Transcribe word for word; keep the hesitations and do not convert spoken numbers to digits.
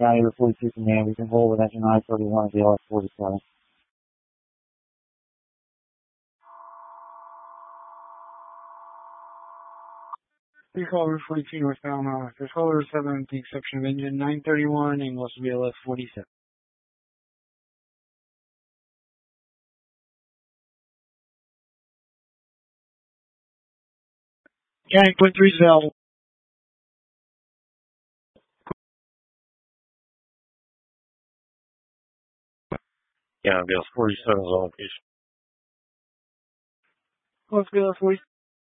County Air forty-two Command. We can hold with engine nine thirty-one at the L S forty-seven. Three caller forty-two northbound, uh, first caller seven with the exception of engine nine thirty-one and will be L S forty-seven. Yank point three cell. Yeah, L S forty-seven is on location. Let's go L S forty-seven.